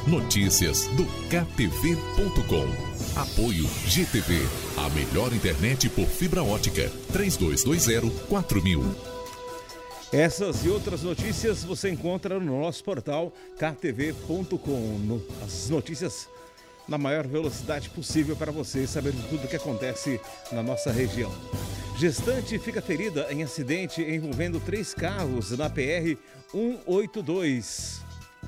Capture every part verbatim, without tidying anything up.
Notícias do K T V ponto com. Apoio G T V, a melhor internet por fibra ótica. três dois dois zero quatro mil. Essas e outras notícias você encontra no nosso portal K T V ponto com. As notícias na maior velocidade possível para você saber de tudo o que acontece na nossa região. Gestante fica ferida em acidente envolvendo três carros na P R cento e oitenta e dois.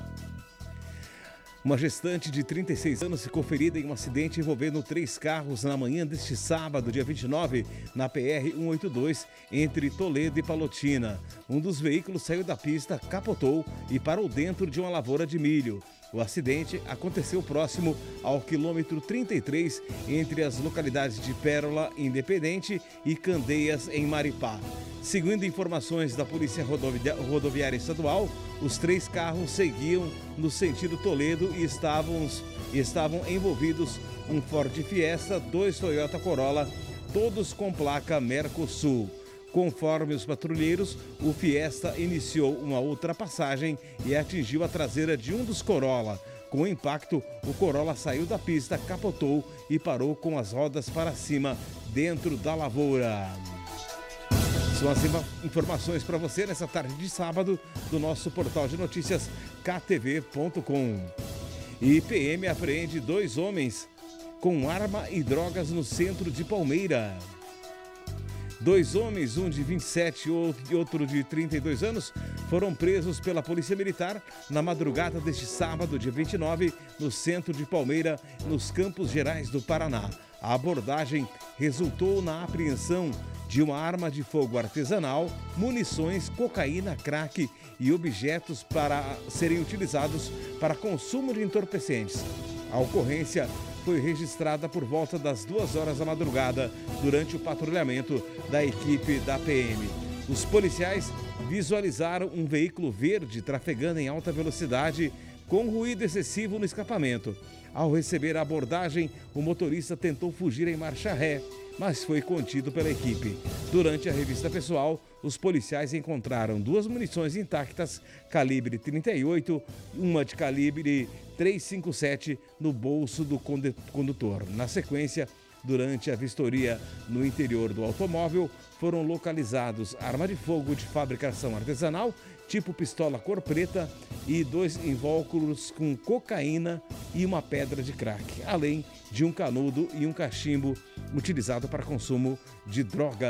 Uma gestante de trinta e seis anos ficou ferida em um acidente envolvendo três carros na manhã deste sábado, dia vinte e nove, na P R cento e oitenta e dois, entre Toledo e Palotina. Um dos veículos saiu da pista, capotou e parou dentro de uma lavoura de milho. O acidente aconteceu próximo ao quilômetro trinta e três, entre as localidades de Pérola, Independente e Candeias, em Maripá. Segundo informações da Polícia Rodovia- Rodoviária Estadual, os três carros seguiam no sentido Toledo e estavam, estavam envolvidos um Ford Fiesta, dois Toyota Corolla, todos com placa Mercosul. Conforme os patrulheiros, o Fiesta iniciou uma ultrapassagem e atingiu a traseira de um dos Corolla. Com o impacto, o Corolla saiu da pista, capotou e parou com as rodas para cima dentro da lavoura. São as informações para você nessa tarde de sábado do nosso portal de notícias K T V ponto com. E P M apreende dois homens com arma e drogas no centro de Palmeira. Dois homens, um de vinte e sete e outro de trinta e dois anos, foram presos pela Polícia Militar na madrugada deste sábado, dia vinte e nove, no centro de Palmeira, nos Campos Gerais do Paraná. A abordagem resultou na apreensão de uma arma de fogo artesanal, munições, cocaína, crack e objetos para serem utilizados para consumo de entorpecentes. A ocorrência foi registrada por volta das duas horas da madrugada, durante o patrulhamento da equipe da P M. Os policiais visualizaram um veículo verde trafegando em alta velocidade com ruído excessivo no escapamento. Ao receber a abordagem, o motorista tentou fugir em marcha ré, mas foi contido pela equipe. Durante a revista pessoal, os policiais encontraram duas munições intactas, calibre trinta e oito, uma de calibre trezentos e cinquenta e sete no bolso do condutor. Na sequência, durante a vistoria no interior do automóvel, foram localizados arma de fogo de fabricação artesanal, tipo pistola cor preta, e dois invólucros com cocaína e uma pedra de crack, além de um canudo e um cachimbo utilizado para consumo de droga.